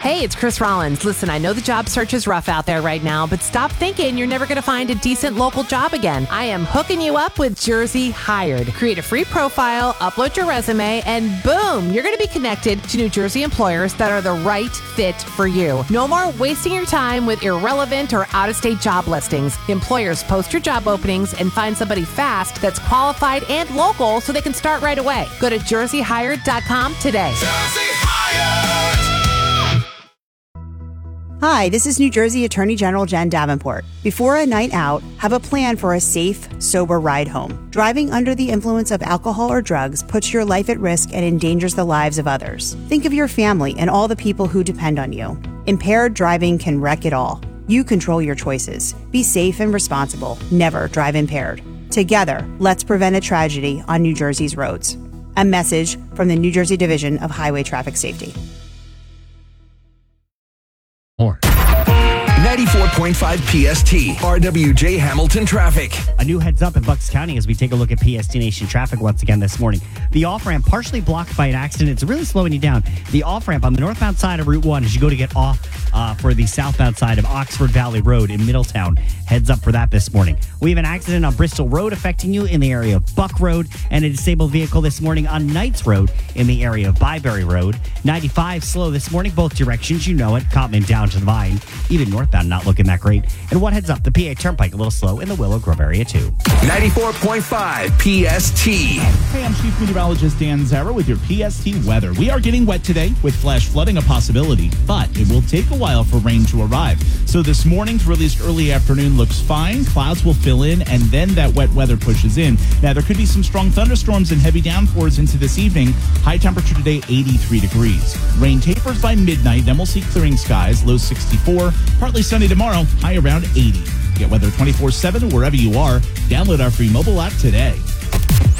Hey, it's Chris Rollins. Listen, I know the job search is rough out there right now, but stop thinking you're never going to find a decent local job again. I am hooking you up with Jersey Hired. Create a free profile, upload your resume, and boom, you're going to be connected to New Jersey employers that are the right fit for you. No more wasting your time with irrelevant or out-of-state job listings. Employers post your job openings and find somebody fast that's qualified and local so they can start right away. Go to jerseyhired.com today. Jersey Hired! Hi, this is New Jersey Attorney General Jen Davenport. Before a night out, have a plan for a safe, sober ride home. Driving under the influence of alcohol or drugs puts your life at risk and endangers the lives of others. Think of your family and all the people who depend on you. Impaired driving can wreck it all. You control your choices. Be safe and responsible. Never drive impaired. Together, let's prevent a tragedy on New Jersey's roads. A message from the New Jersey Division of Highway Traffic Safety. More. 94.5 PST, RWJ Hamilton Traffic. A new heads up in Bucks County as we take a look at PST Nation traffic once again this morning. The off-ramp partially blocked by an accident. It's really slowing you down. The off-ramp on the northbound side of Route 1 as you go to get off for the southbound side of Oxford Valley Road in Middletown. Heads up for that this morning. We have an accident on Bristol Road affecting you in the area of Buck Road and a disabled vehicle this morning on Knights Road in the area of Byberry Road. 95 slow this morning, both directions. You know it. Cotman down to the Vine. Even northbound not looking that great. And what heads up? The PA Turnpike a little slow in the Willow Grove area too. 94.5 PST. Hey, I'm Chief Meteorologist Dan Zara with your PST weather. We are getting wet today with flash flooding a possibility, but it will take a while for rain to arrive. So this morning's released early afternoon looks fine. Clouds will fill in, and then that wet weather pushes in. Now, there could be some strong thunderstorms and heavy downpours into this evening. High temperature today, 83 degrees. Rain tapers by midnight, then we'll see clearing skies, low 64. Partly sunny tomorrow, high around 80. Get weather 24/7 wherever you are. Download our free mobile app today.